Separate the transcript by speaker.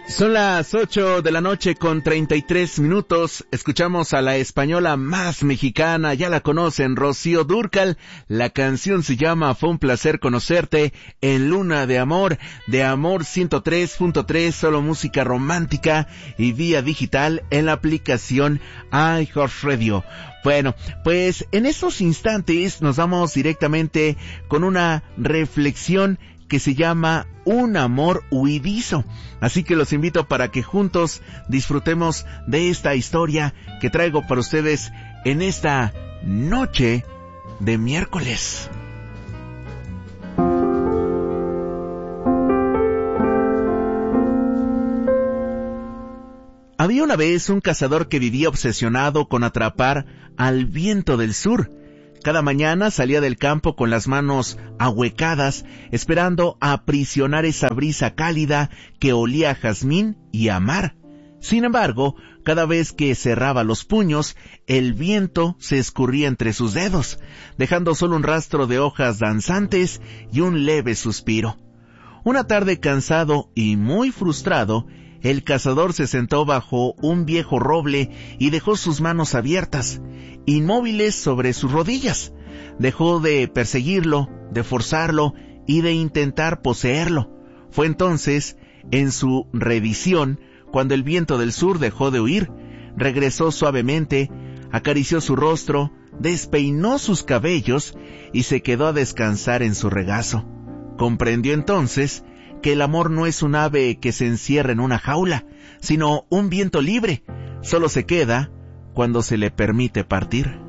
Speaker 1: Son las 8 de la noche con 33 minutos. Escuchamos a la española más mexicana, ya la conocen, Rocío Dúrcal. La canción se llama Fue un placer conocerte en Luna de Amor 103.3, solo música romántica y vía digital en la aplicación iHeartRadio. Bueno, pues en estos instantes nos vamos directamente con una reflexión que se llama Un amor huidizo. Así que los invito para que juntos disfrutemos de esta historia que traigo para ustedes en esta noche de miércoles. Había una vez un cazador que vivía obsesionado con atrapar al viento del sur. Cada mañana salía del campo con las manos ahuecadas, esperando aprisionar esa brisa cálida que olía a jazmín y a mar. Sin embargo, cada vez que cerraba los puños, el viento se escurría entre sus dedos, dejando solo un rastro de hojas danzantes y un leve suspiro. Una tarde, cansado y muy frustrado, el cazador se sentó bajo un viejo roble y dejó sus manos abiertas, inmóviles sobre sus rodillas. Dejó de perseguirlo, de forzarlo y de intentar poseerlo. Fue entonces, en su revisión, cuando el viento del sur dejó de huir. Regresó suavemente, acarició su rostro, despeinó sus cabellos y se quedó a descansar en su regazo. Comprendió entonces que el amor no es un ave que se encierra en una jaula, sino un viento libre. Solo se queda cuando se le permite partir.